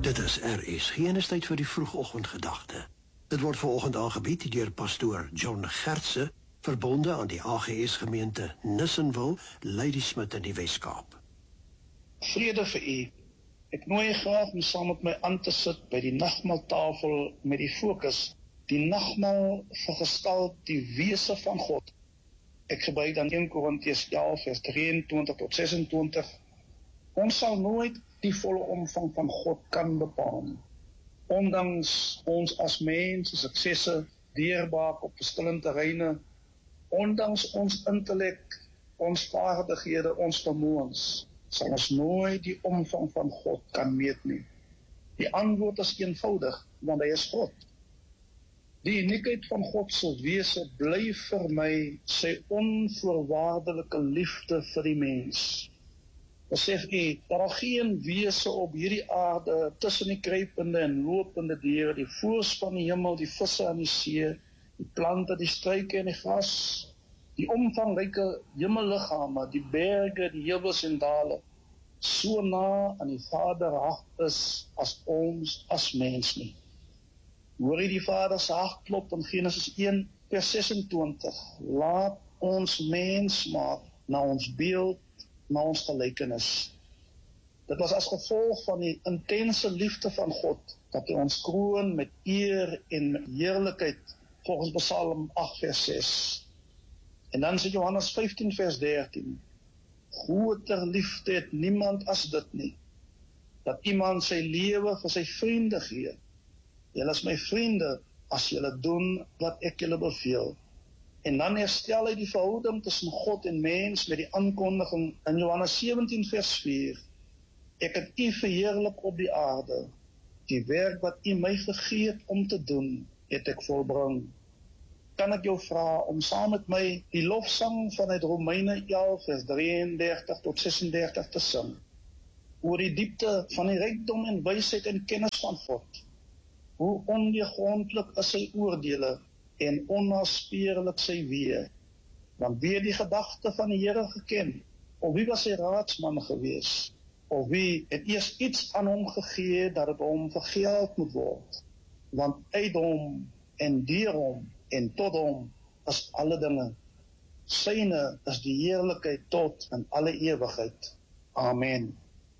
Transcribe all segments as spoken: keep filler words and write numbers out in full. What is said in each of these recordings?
Dit is R S G en is tyd vir die vroegoggendgedagte. Dit word vanoggend aangebied deur pastoor John Gertse, verbonde aan die A G S gemeente Nissenwil, Ladysmith in die Wes-Kaap. Vrede vir u. Ek nooi u graag om saam met my aan te sit by die nagmaaltafel met die fokus. Die nagmaal vergestaal die wese van God. Ek gebruik dan een Korintiërs elf vers drieëntwintig tot sesentwintig. Ons sal nooit die volle omvang van God kan bepaal. Ondanks ons as mens, suksesse, deurbraak op verskillende terreine, ondanks ons intellek, ons vaardighede, ons vermoëns, sal ons nooit die omvang van God kan meet nie. Die antwoord is eenvoudig, want hy is God. Die uniekheid van God se wese bly vir my sy onvoorwaardelike liefde vir die mens. Besef u, daar is geen wese op hierdie aarde tussen die kruipende en lopende diere, die voëls van die hemel, die visse aan die see, die plante, die struike en die gras, die omvangryke hemelliggame, die berge, die heuwels en dale, so na aan die Vader hart is as ons as mens nie. Hoor jy die Vader se hart klop in Genesis een vers sesentwintig, laat ons mens maak na ons beeld, na ons gelykenis. Dit was as gevolg van die intense liefde van God, dat hy ons kroon met eer en met heerlikheid, volgens Psalm agt vers ses. En dan sê Johannes vyftien vers dertien, groter liefde het niemand as dit nie, dat iemand sy lewe vir sy vriende gee. Julle is my vriende, as julle doen wat ek julle beveel. En dan herstel hy die verhouding tussen God en mens met die aankondiging in Johannes sewentien vers vier. Ek het u verheerlik op die aarde. Die werk wat u my gegee het om te doen, het ek volbring. Kan ek jou vra om saam met my die lofsang vanuit Romeine elf vers drieëndertig tot sesendertig te sing, oor die diepte van die rykdom en wysheid en kennis van God. Hoe ondeurgrondlik is sy oordeele en onnaspeurlik sy weë. Want wie het die gedagte van die Here geken? Of wie was sy raadsman gewees? Of wie het eers iets aan hom gegee dat het hom vergeld moet word? Want uit hom en deur hom en tot hom is alle dinge. Syne is die heerlikheid tot in alle ewigheid. Amen.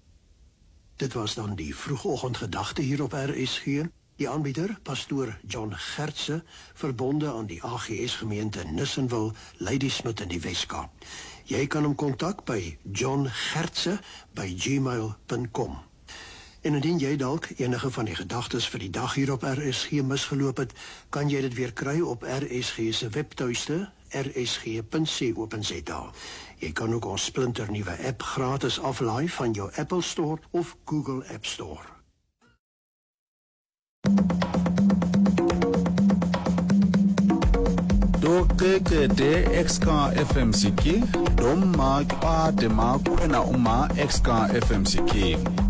Dit was dan die vroegoggendgedagte hier op R S G. Die aanbieder, pastoor John Gertse, verbonde aan die A G S gemeente Nissenwil, Ladysmith in die Wes-Kaap. Jy kan hom kontak by john gertse by gmail punt com. En indien jy dalk enige van die gedagtes vir die dag hier op R S G misgeloop het, kan jy dit weer kry op R S G se webtuiste, r s g punt co punt z a. Jy kan ook ons splinternuwe app gratis aflaai van jou Apple Store of Google App Store. Dokeke de X K F M C K, dom ma pa de ma kwena uma X K F M C K.